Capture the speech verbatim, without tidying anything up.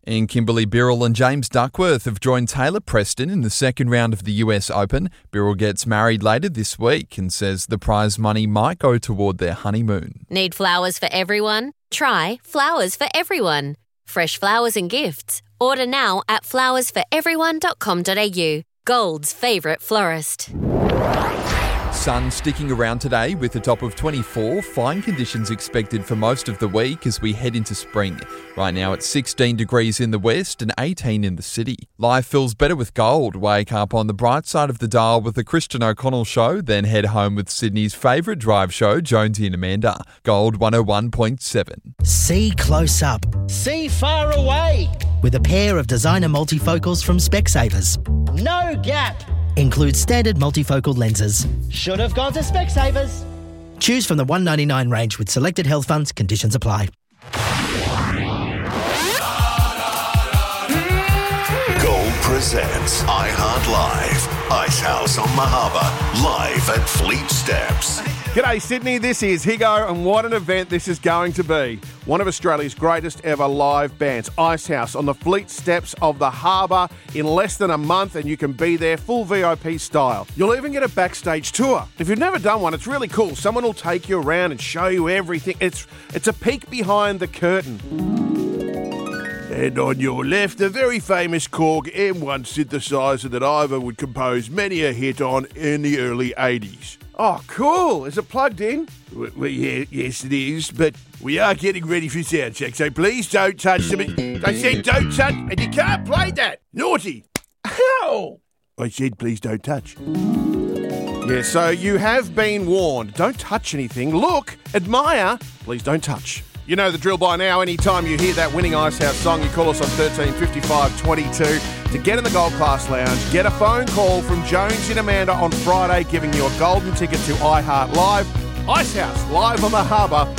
And Kimberly Birrell and James Duckworth have joined Taylor Preston in the second round of the U S Open. Birrell gets married later this week and says the prize money might go toward their honeymoon. Need flowers for everyone? Try Flowers for Everyone. Fresh flowers and gifts. Order now at flowers for everyone dot com dot a u. Gold's favourite florist. Sun sticking around today with a top of twenty-four. Fine conditions expected for most of the week as we head into spring. Right now it's sixteen degrees in the west and eighteen in the city. Life feels better with gold. Wake up on the bright side of the dial with the Christian O'Connell Show, then head home with Sydney's favourite drive show, Jonesy and Amanda. Gold one oh one point seven. See close up. See far away. With a pair of designer multifocals from Specsavers. No gap. Includes standard multifocal lenses. Should have gone to Specsavers. Choose from the one ninety-nine range with selected health funds. Conditions apply. Gold presents iHeart Live. Icehouse on Mahaba, live at Fleet Steps. G'day Sydney, this is Higo, and what an event this is going to be. One of Australia's greatest ever live bands, Icehouse, on the Fleet Steps of the Harbour in less than a month, and you can be there full V I P style. You'll even get a backstage tour. If you've never done one, it's really cool. Someone will take you around and show you everything. It's, it's a peek behind the curtain. And on your left, the very famous Korg M one synthesizer that Ivor would compose many a hit on in the early eighties. Oh, cool. Is it plugged in? Well, yeah, yes, it is, but we are getting ready for sound check, so please don't touch them. I said don't touch, and you can't play that. Naughty. Ow! I said please don't touch. Yeah, so you have been warned. Don't touch anything. Look, admire, please don't touch. You know the drill by now. Anytime you hear that winning Icehouse song, you call us on thirteen fifty-five twenty-two to get in the Gold Class Lounge. Get a phone call from Jones and Amanda on Friday giving you a golden ticket to iHeart Live. Icehouse, live on the harbour